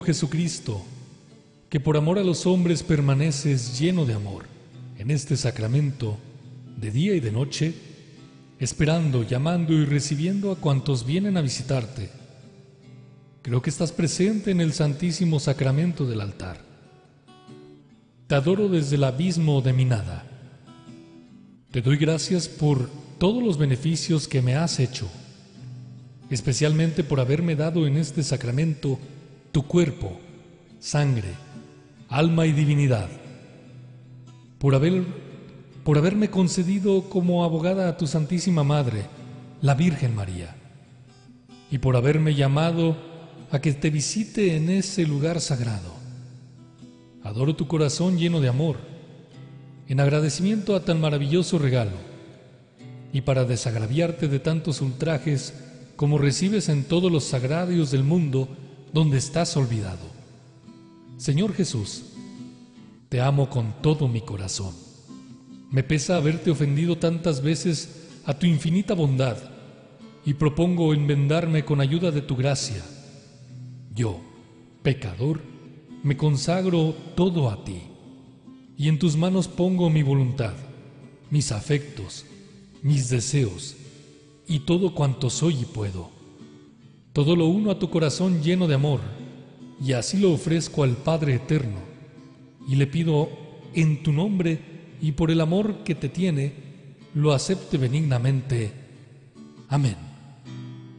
Jesucristo, que por amor a los hombres permaneces lleno de amor en este sacramento, de día y de noche, esperando, llamando y recibiendo a cuantos vienen a visitarte. Creo que estás presente en el Santísimo Sacramento del altar. Te adoro desde el abismo de mi nada. Te doy gracias por todos los beneficios que me has hecho, especialmente por haberme dado en este sacramento tu cuerpo, sangre, alma y divinidad, por haberme concedido como abogada a tu Santísima Madre, la Virgen María, y por haberme llamado a que te visite en ese lugar sagrado. Adoro tu corazón lleno de amor, en agradecimiento a tan maravilloso regalo, y para desagraviarte de tantos ultrajes como recibes en todos los sagrarios del mundo donde estás olvidado. Señor Jesús, te amo con todo mi corazón. Me pesa haberte ofendido tantas veces a tu infinita bondad y propongo enmendarme con ayuda de tu gracia. Yo, pecador, me consagro todo a ti y en tus manos pongo mi voluntad, mis afectos, mis deseos y todo cuanto soy y puedo. Todo lo uno a tu corazón lleno de amor, y así lo ofrezco al Padre Eterno, y le pido en tu nombre y por el amor que te tiene, lo acepte benignamente. Amén.